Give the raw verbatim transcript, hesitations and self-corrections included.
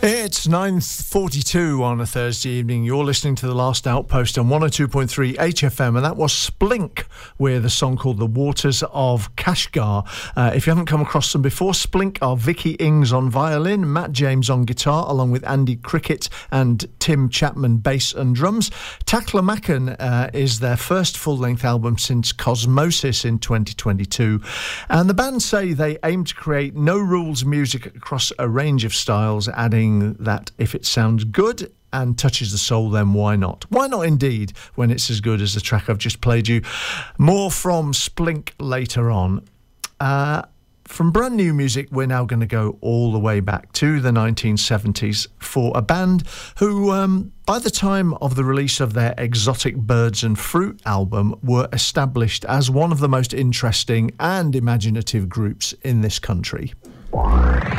It's nine forty-two on a Thursday evening. You're listening to The Last Outpost on one oh two point three H F M, and that was Splink with a song called The Waters of Kashgar. Uh, if you haven't come across them before, Splink are Vicky Ings on violin, Matt James on guitar, along with Andy Cricket and Tim Chapman bass and drums. Taklamakan uh, is their first full-length album since Cosmosis in twenty twenty-two, and the band say they aim to create no-rules music across a range of styles, adding that if it sounds good and touches the soul, then why not? Why not indeed, when it's as good as the track I've just played you? More from Splink later on. Uh, from brand new music, we're now going to go all the way back to the nineteen seventies for a band who, um, by the time of the release of their Exotic Birds and Fruit album, were established as one of the most interesting and imaginative groups in this country.